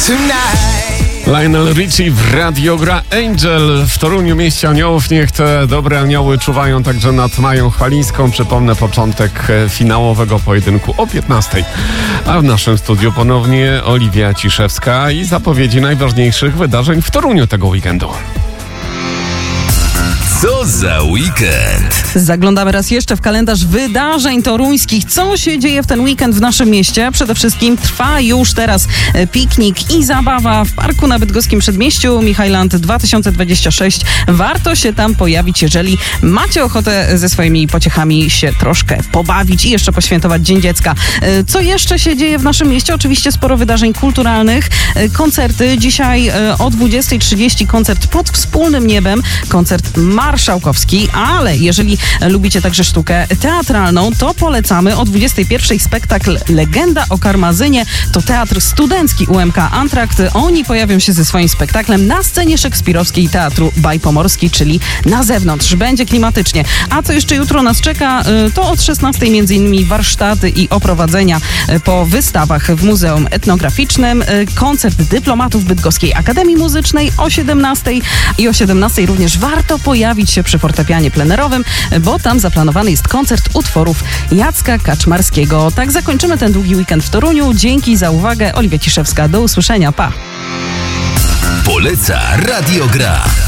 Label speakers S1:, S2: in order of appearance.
S1: Lionel Richie w Radio Gra Angel w Toruniu, mieście aniołów. Niech te dobre anioły czuwają także nad Mają Chwalińską. Przypomnę, początek finałowego pojedynku o 15:00. A w naszym studiu ponownie Oliwia Ciszewska i zapowiedzi najważniejszych wydarzeń w Toruniu tego weekendu.
S2: Co za weekend?
S3: Zaglądamy raz jeszcze w kalendarz wydarzeń toruńskich. Co się dzieje w ten weekend w naszym mieście? Przede wszystkim trwa już teraz piknik i zabawa w parku na Bydgoskim Przedmieściu. Michajland 2026. Warto się tam pojawić, jeżeli macie ochotę ze swoimi pociechami się troszkę pobawić i jeszcze poświętować Dzień Dziecka. Co jeszcze się dzieje w naszym mieście? Oczywiście sporo wydarzeń kulturalnych, koncerty. Dzisiaj o 20:30 koncert Pod wspólnym niebem, koncert marszałkowski, ale jeżeli lubicie także sztukę teatralną, to polecamy o 21:00 spektakl Legenda o Karmazynie. To teatr studencki UMK Antrakt. Oni pojawią się ze swoim spektaklem na scenie szekspirowskiej Teatru Bajpomorski, czyli na zewnątrz. Będzie klimatycznie. A co jeszcze jutro nas czeka, to od 16:00 m.in. warsztaty i oprowadzenia po wystawach w Muzeum Etnograficznym, koncert dyplomatów Bydgoskiej Akademii Muzycznej o 17:00 i o 17:00 również warto pojawić się przy fortepianie plenerowym, bo tam zaplanowany jest koncert utworów Jacka Kaczmarskiego. Tak zakończymy ten długi weekend w Toruniu. Dzięki za uwagę. Oliwia Ciszewska. Do usłyszenia. Pa!
S2: Poleca Radio Gra.